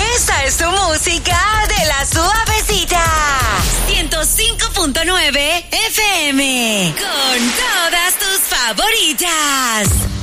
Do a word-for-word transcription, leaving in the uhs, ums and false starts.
Esta es tu música de la suavecita. ciento cinco punto nueve F M. Con todas tus favoritas.